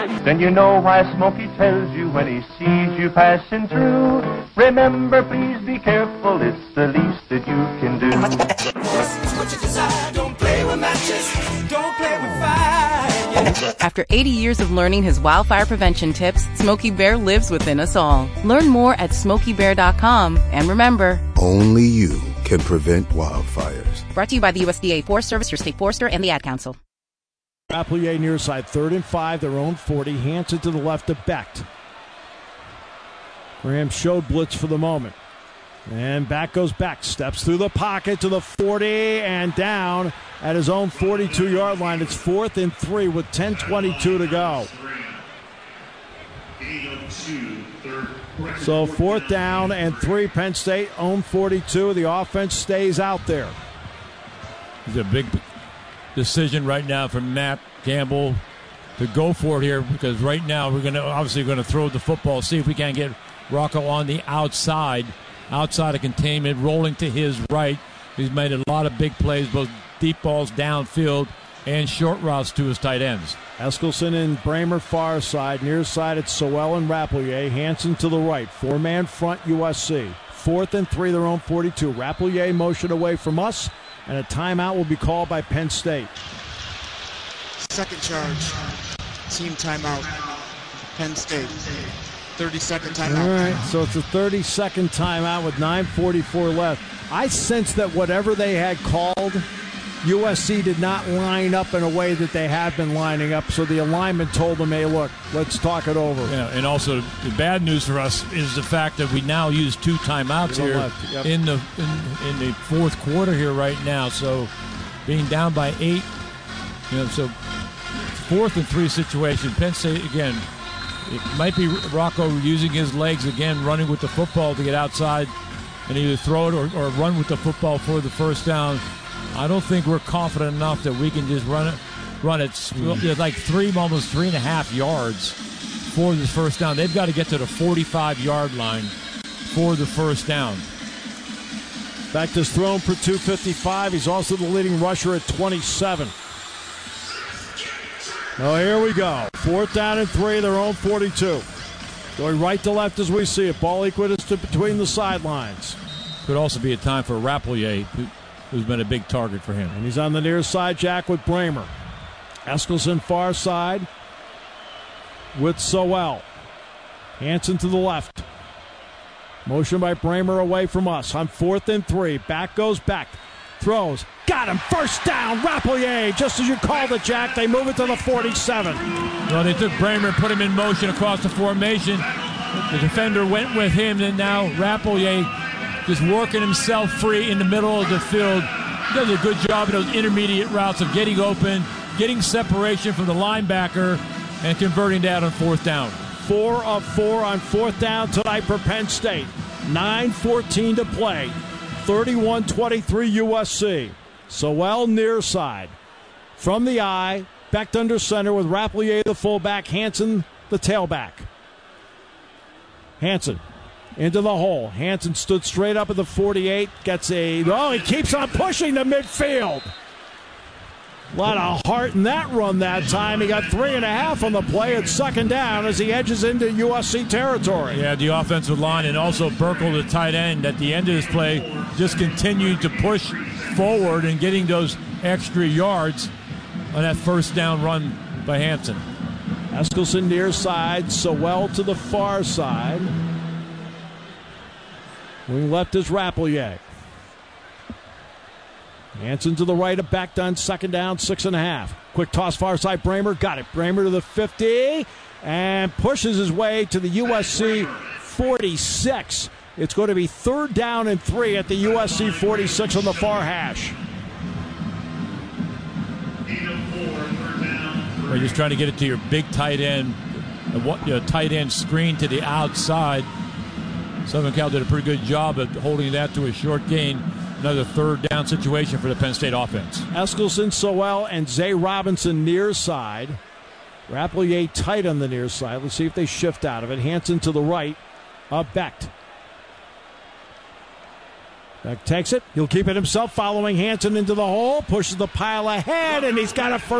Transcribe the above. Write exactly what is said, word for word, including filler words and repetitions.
Then you know why Smokey tells you when he sees you passing through. Remember, please be careful, it's the least that you can do. It's what you decide. Don't play with matches. Don't play with fire. After eighty years of learning his wildfire prevention tips, Smokey Bear lives within us all. Learn more at smokey bear dot com. And remember, only you can prevent wildfires. Brought to you by the U S D A Forest Service, your state forester, and the Ad Council. Rapplier near side, third and five, their own forty. Hansen to the left of Becht. Graham showed blitz for the moment. And back goes Becht. Steps through the pocket to the forty and down at his own forty-two-yard line. It's fourth and three with ten twenty-two to go. So fourth down and three, Penn State own forty-two. The offense stays out there. It's a big decision right now for Matt Campbell to go for it here, because right now we're going to obviously going to throw the football, see if we can get Rocco on the outside, outside of containment, rolling to his right. He's made a lot of big plays, both deep balls downfield and short routes to his tight ends. Eskelson and Bramer far side. Near side it's Sowell and Rapplier. Hansen to the right. Four-man front U S C. Fourth and three, their own forty-two. Rapplier motion away from us, and a timeout will be called by Penn State. Second charge. Team timeout. Penn State. thirty-second timeout. All right, so it's a thirty-second timeout with nine forty-four left. I sense that whatever they had called, U S C did not line up in a way that they have been lining up, so the alignment told them, hey, look, let's talk it over. Yeah, and also the bad news for us is the fact that we now use two timeouts here left, yep. in the in, in the fourth quarter here right now. So being down by eight, you know, so fourth and three situation. Penn State, again, it might be Rocco using his legs again, running with the football to get outside and either throw it or, or run with the football for the first down. I don't think we're confident enough that we can just run it. Run it mm. like three, almost three and a half yards for this first down. They've got to get to the forty-five-yard line for the first down. Becht is thrown for two fifty-five. He's also the leading rusher at twenty-seven. Oh, here we go. Fourth down and three, their own forty-two. Going right to left as we see it. Ball equidistant between the sidelines. Could also be a time for Rapplier, who, who's been a big target for him. And he's on the near side, Jack, with Bramer. Eskelson far side with Sowell. Hansen to the left. Motion by Bramer away from us. On fourth and three. Back goes Becht. Throws. Got him. First down. Rapplier. Just as you called it, Jack. They move it to the forty-seven. Well, they took Bramer, put him in motion across the formation. The defender went with him, and now Rapplier just working himself free in the middle of the field. He does a good job of those intermediate routes of getting open, getting separation from the linebacker, and converting that on fourth down. Four of four on fourth down tonight for Penn State. nine fourteen to play. thirty-one twenty-three U S C. Sowell near side. From the eye, Becht under center with Rapplier the fullback, Hansen the tailback. Hansen into the hole. Hansen stood straight up at the forty-eight. Gets a... Oh, he keeps on pushing to midfield. A lot of heart in that run that time. He got three and a half on the play at second down as he edges into U S C territory. Yeah, the offensive line and also Burkle, the tight end, at the end of this play, just continued to push forward and getting those extra yards on that first down run by Hansen. Eskelson near side, Sowell to the far side. Wing left is Rapplier. Hansen to the right of Becht on second down, six and a half. Quick toss far side, Bramer got it. Bramer to the fifty and pushes his way to the U S C forty-six. It's going to be third down and three at the U S C forty-six on the far hash. We're just trying to get it to your big tight end, a tight end screen to the outside. Southern Cal did a pretty good job of holding that to a short gain. Another third down situation for the Penn State offense. Eskelson, Sowell, and Zay Robinson near side. Rapplier tight on the near side. Let's see if they shift out of it. Hansen to the right of Becht. Becht takes it. He'll keep it himself, following Hansen into the hole. Pushes the pile ahead, and he's got a first.